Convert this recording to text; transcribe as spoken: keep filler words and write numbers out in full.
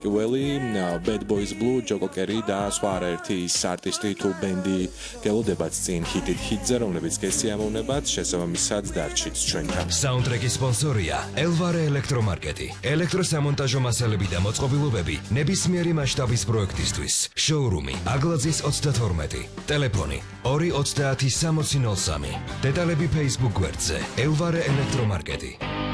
Welly, Bad Boys Blue, Joko Kerry და სხვა არაერთი ის არტისტი თუ ბენდი გელოდებათ წინ ჰიტით ჰიტზე, რომლებიც გესიამოვნებათ, შესაბამისად დარჩით ჩვენთან. საუნდტრეკის სპონსორია Elvare ელექტრომარკეტი. ელექტროსამონტაჟო მასალები და მოწყობილობები ნებისმიერი მასშტაბის პროექტისთვის. შოურუმი აგლაძის ოცდათორმეტი. ტელეფონი ორი ოცდაათი სამოცი ნოლ სამი. დეტალები Facebook გვერდზე Elvare ელექტრომარკეტი.